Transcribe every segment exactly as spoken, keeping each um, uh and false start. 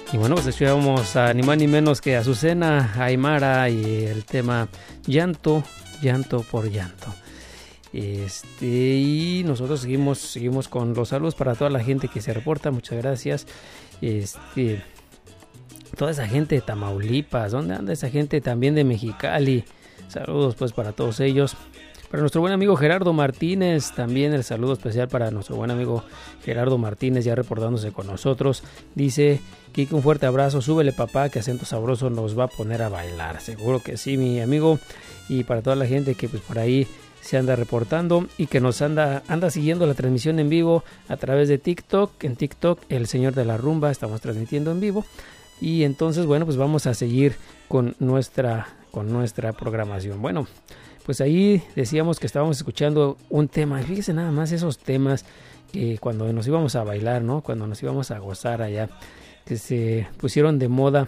Y bueno, pues escuchamos a ni más ni menos que a Azucena Aymara y el tema Llanto, Llanto por Llanto. Este, y nosotros seguimos, seguimos con los saludos para toda la gente que se reporta, muchas gracias. Este, toda esa gente de Tamaulipas, ¿dónde anda esa gente también de Mexicali? Saludos pues para todos ellos. Para nuestro buen amigo Gerardo Martínez, también el saludo especial para nuestro buen amigo Gerardo Martínez, ya reportándose con nosotros. Dice: Kike, un fuerte abrazo, súbele papá, que Acento Sabroso nos va a poner a bailar. Seguro que sí, mi amigo. Y para toda la gente que pues por ahí se anda reportando y que nos anda, anda siguiendo la transmisión en vivo a través de TikTok. En TikTok, El Señor de la Rumba, estamos transmitiendo en vivo. Y entonces, bueno, pues vamos a seguir con nuestra, con nuestra programación. Bueno, pues ahí decíamos que estábamos escuchando un tema. Fíjese nada más esos temas que cuando nos íbamos a bailar, ¿no? Cuando nos íbamos a gozar allá, que se pusieron de moda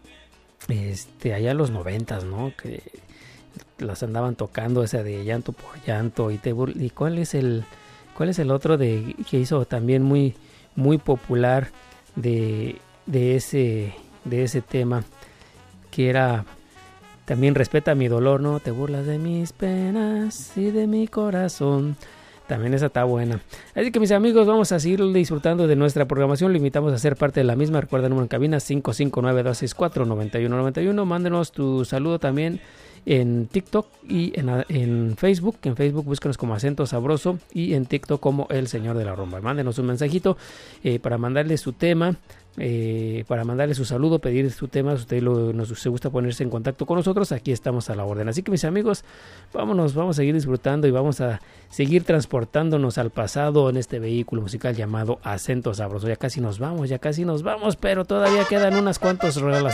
este, allá en los noventas, ¿no? Que las andaban tocando, esa de Llanto por Llanto. Y, te, y cuál es el cuál es el otro de que hizo también muy, muy popular de, de, ese, de ese tema, que era... También Respeta mi dolor, ¿no? Te burlas de mis penas y de mi corazón. También esa está buena. Así que mis amigos, vamos a seguir disfrutando de nuestra programación. Lo invitamos a ser parte de la misma. Recuerda el número en cabina cinco cinco nueve, dos seis cuatro, nueve uno nueve uno. Mándenos tu saludo también en TikTok y en, en Facebook. En Facebook búscanos como Acento Sabroso y en TikTok como El Señor de la Rumba. Mándenos un mensajito eh, para mandarle su tema. Eh, para mandarle su saludo, pedir su tema. Si usted lo, nos se gusta ponerse en contacto con nosotros, aquí estamos a la orden. Así que mis amigos, vámonos, vamos a seguir disfrutando y vamos a seguir transportándonos al pasado en este vehículo musical llamado Acento Sabroso. Ya casi nos vamos, ya casi nos vamos, pero todavía quedan unas cuantas relaciones